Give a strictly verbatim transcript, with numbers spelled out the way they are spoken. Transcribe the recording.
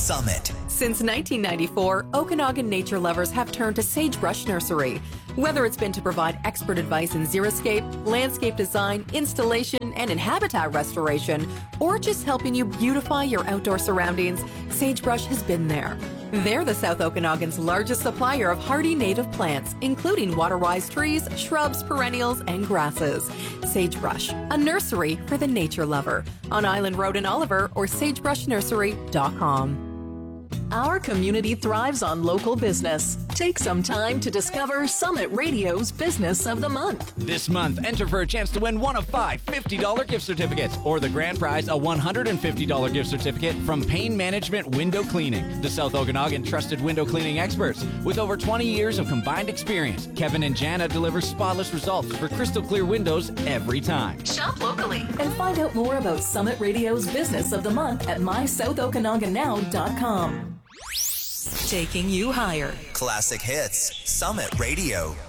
Summit. Since nineteen ninety-four, Okanagan nature lovers have turned to Sagebrush Nursery. Whether it's been to provide expert advice in xeriscape, landscape design, installation, and in habitat restoration, or just helping you beautify your outdoor surroundings, Sagebrush has been there. They're the South Okanagan's largest supplier of hardy native plants, including water-wise trees, shrubs, perennials, and grasses. Sagebrush, a nursery for the nature lover. On Island Road in Oliver or sagebrush nursery dot com. Our community thrives on local business. Take some time to discover Summit Radio's Business of the Month. This month, enter for a chance to win one of five fifty dollars gift certificates, or the grand prize, a one hundred fifty dollars gift certificate from Pain Management Window Cleaning, the South Okanagan trusted window cleaning experts. With over twenty years of combined experience, Kevin and Jana deliver spotless results for crystal clear windows every time. Shop locally and find out more about Summit Radio's Business of the Month at my south okanagan now dot com. Taking you higher. Classic hits. Summit Radio.